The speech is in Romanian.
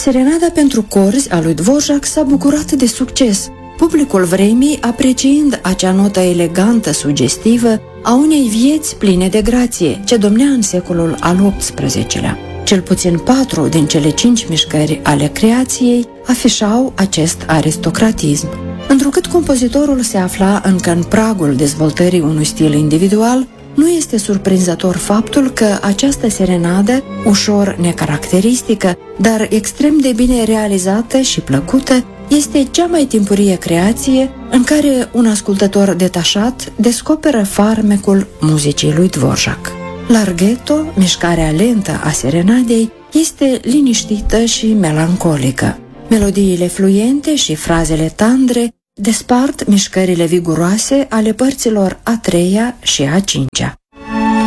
Serenada pentru corzi a lui Dvorak s-a bucurat de succes, publicul vremii apreciind acea notă elegantă, sugestivă, a unei vieți pline de grație, ce domnea în secolul al XVIII-lea. Cel puțin 4 din cele 5 mișcări ale creației afișau acest aristocratism. Întrucât compozitorul se afla încă în pragul dezvoltării unui stil individual, nu este surprinzător faptul că această serenadă, ușor necaracteristică, dar extrem de bine realizată și plăcută, este cea mai timpurie creație în care un ascultător detașat descoperă farmecul muzicii lui Dvorak. Larghetto, mișcarea lentă a serenadei, este liniștită și melancolică. Melodiile fluente și frazele tandre despart mișcările viguroase ale părților a treia și a cincea.